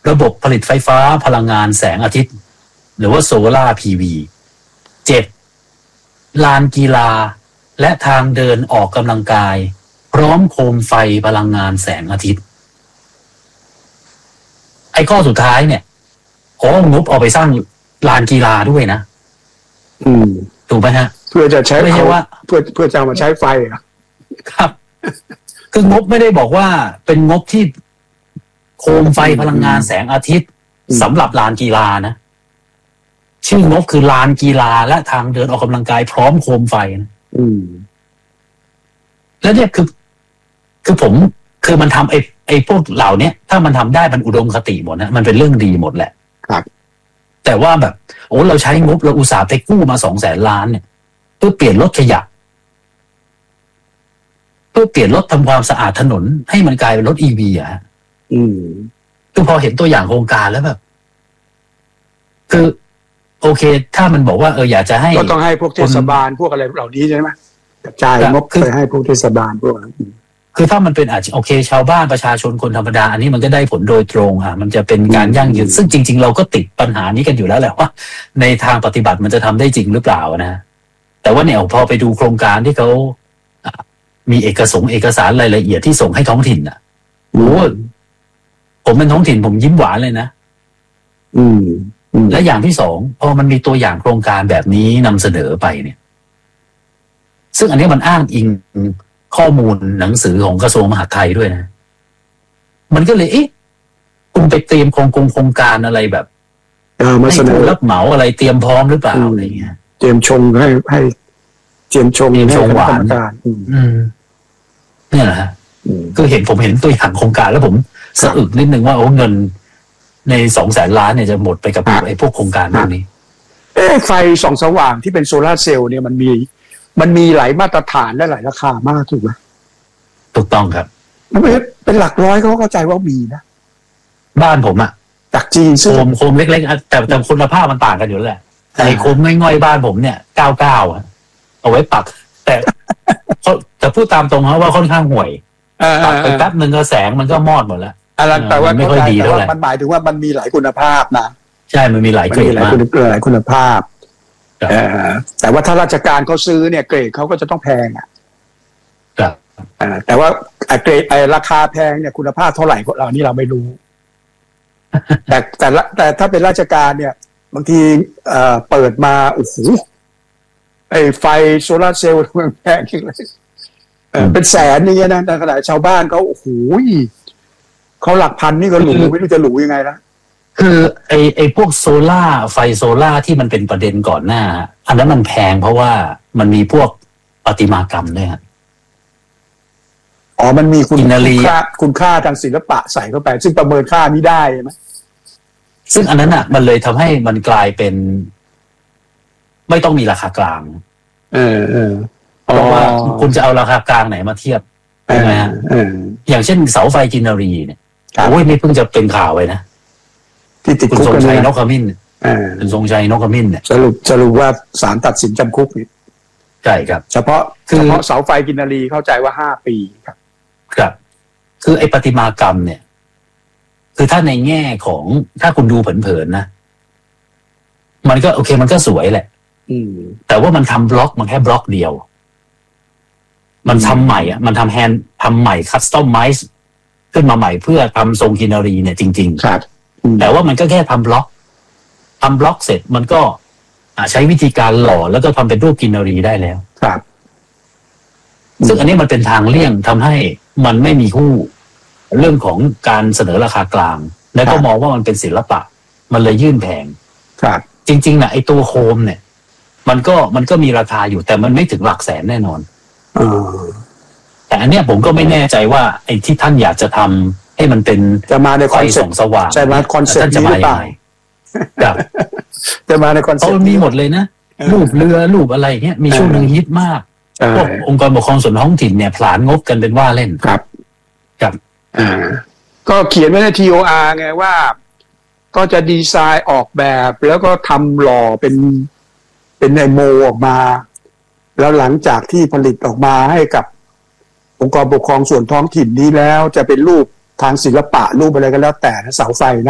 ระบบผลิตไฟฟ้าพลังงานแสงอาทิตย์หรือว่าโซลาร์ PV 7ลานกีฬาและทางเดินออกกำลังกายพร้อมโคมไฟพลังงานแสงอาทิตย์ไอ้ข้อสุดท้ายเนี่ยงบเอาไปสร้างลานกีฬาด้วยนะถูกไหมฮะเพื่อจะใช้ไม่ใช่ว่าเพื่อจะมาใช้ไฟครับคืองบไม่ได้บอกว่าเป็นงบที่โคมไฟพลังงานแสงอาทิตย์สำหรับลานกีฬานะชื่องบคือลานกีฬาและทางเดินออกกำลังกายพร้อมโคมไฟนะแล้วเนี่ยคือผมคือมันทำไอ้พวกเหล่านี้ถ้ามันทำได้มันอุดมคติหมดนะมันเป็นเรื่องดีหมดแหละครับแต่ว่าแบบเราใช้งบเราอุตส่าห์ไปกู้มา200,000 ล้านเนี่ยเพื่อเปลี่ยนรถขยะเพื่อเปลี่ยนรถทำความสะอาดถนนให้มันกลายเป็นรถ EV อ่ะคือพอเห็นตัวอย่างโครงการแล้วแบบคือโอเคถ้ามันบอกว่าอยากจะให้ก็ต้องให้พวกเทศบาลพวกอะไรเหล่านี้ใช่ไหมกระจายงบไปให้พวกเทศบาลพวกนั้นคือถ้ามันเป็นอาจจะโอเคชาวบ้านประชาชนคนธรรมดาอันนี้มันก็ได้ผลโดยตรงมันจะเป็นการยั่งยืนซึ่งจริงๆเราก็ติดปัญหานี้กันอยู่แล้วแหละว่าในทางปฏิบัติมันจะทำได้จริงหรือเปล่านะแต่ว่าเนี่ยพอไปดูโครงการที่เขามีเอกสารรายละเอียดที่ส่งให้ท้องถิ่นผมเป็นท้องถิ่นผมยิ้มหวานเลยนะและอย่างที่สองพอมันมีตัวอย่างโครงการแบบนี้นำเสนอไปเนี่ยซึ่งอันนี้มันอ้างอิงข้อมูลหนังสือของกระทรวงมหาดไทยด้วยนะมันก็เลยคุณไปเตรียมโครงการอะไรแบบมาเสนอรับเหมาอะไรเตรียมพร้อมหรือเปล่าอะไรเงี้ยเตรียมชงให้เตรียมชงหวานเนี่ยแหละฮะคือผมเห็นตัวอย่างโครงการแล้วผมสะอึกนิดนึงว่าเงินใน200,000 ล้านเนี่ยจะหมดไปกับไอ้พวกโครงการพวกนี้ไฟส่องสว่างที่เป็นโซลาร์เซลล์เนี่ยมันมีหลายมาตรฐานและหลายราคามากถูกไหมถูกต้องครับมันเป็นหลักร้อยเขาเข้าใจว่ามีนะบ้านผมจากจีนโคมเล็กๆแต่คุณภาพมันต่างกันอยู่แล้วแหละไอ้โคมง่อยๆบ้านผมเนี่ย99เอาไว้ปักแต่พูดตามตรงนะว่าค่อนข้างห่วยปักไปแป๊บนึงก็แสงมันก็มอดหมดแล้วแต่ว่าไม่ค่อยดีเท่าไหร่มันหมายถึงว่ามันมีหลายคุณภาพนะใช่มันมีหลายเกรดมากหลายคุณภาพแต่ว่าถ้าราชการเขาซื้อเนี่ยเกรดเขาก็จะต้องแพงแต่ว่าเกรดราคาแพงเนี่ยคุณภาพเท่าไหร่เรานี่เราไม่รู้แต่ถ้าเป็นราชการเนี่ยบางทีเปิดมาโอ้โหไฟโซลาร์เซลล์มันแพงจริงเลยเป็นแสนนี่นะแต่ขณะชาวบ้านเขาโอ้โหเขาหลักพันนี่ก็หรูไม่รู้จะหรูยังไงละคือไอ้พวกไฟโซล่าที่มันเป็นประเด็นก่อนหน้าอันนั้นมันแพงเพราะว่ามันมีพวกประติมากรรมด้วยครับมันมีคุณค่าทางศิลปะใส่เข้าไปซึ่งประเมินค่าไม่ได้ใช่ไหมซึ่งอันนั้นมันเลยทำให้มันกลายเป็นไม่ต้องมีราคากลางเพราะว่าคุณจะเอาราคากลางไหนมาเทียบใช่ไหมฮะอย่างเช่นเสาไฟกินนารีเนี่ยนี่เพิ่งจะเป็นข่าวไปนะที่ติดคุกคุณทรงชัยนกขมิ้นคุณทรงชัยนกขมิ้นเนี่ยสรุปว่าศาลตัดสินจำคุกนี่ใช่ครับเฉพาะเสาไฟกินนารีเข้าใจว่า5 ปีครับคือไอ้ประติมากรรมเนี่ยคือถ้าในแง่ของถ้าคุณดูเผินๆนะมันก็โอเคมันก็สวยแหละแต่ว่ามันทำบล็อกมันแค่บล็อกเดียวมันทำใหม่มันทำใหม่คัสตอมไมซ์ขึ้นมาใหม่เพื่อทำทรงกินนารีเนี่ยจริงๆครับแต่ว่ามันก็แค่ทำบล็อกเสร็จมันก็ใช้วิธีการหล่อแล้วก็ทำเป็นรูปกินนารีได้แล้วครับซึ่งอันนี้มันเป็นทางเลี่ยงทำให้มันไม่มีคู่เรื่องของการเสนอราคากลางและก็มองว่ามันเป็นศิลปะมันเลยยื่นแพงครับจริงๆนะไอ้ตัวโคมเนี่ยมันก็มีราคาอยู่แต่มันไม่ถึงหลักแสนแน่นอนแต่อันเนี้ยผมก็ไม่แน่ใจว่าไอ้ที่ท่านอยากจะทำให้มันเป็นจะมาในคอนเซ็ปต์สว่างใช่ไหมคอนเซ็ปต์นี้หรือเปล่าจะมาในคอนเซ็ปต์มีหมดเลยนะรูปเรือรูปอะไรเงี้ยมีช่วงหนึ่งฮิตมากพวกองค์กรปกครองส่วนท้องถิ่นเนี่ยผลาญงบกันเป็นว่าเล่นครับก็เขียนไว้ใน TOR ไงว่าก็จะดีไซน์ออกแบบแล้วก็ทำหล่อเป็นไอโมออกมาแล้วหลังจากที่ผลิตออกมาให้กับองค์กรปกครองส่วนท้องถิ่นนี้แล้วจะเป็นรูปทางศิลปะรูปอะไรก็แล้วแต่เสาไฟนะ